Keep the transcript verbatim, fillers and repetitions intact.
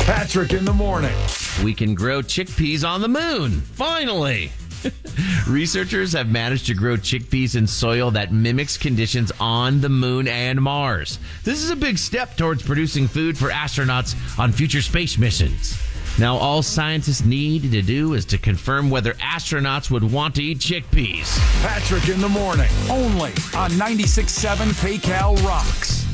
Patrick in the morning. We can grow chickpeas on the moon. Finally. Researchers have managed to grow chickpeas in soil that mimics conditions on the moon and Mars. This is a big step towards producing food for astronauts on future space missions. Now, all scientists need to do is to confirm whether astronauts would want to eat chickpeas. Patrick in the morning, only on ninety-six point seven PayCal Rocks.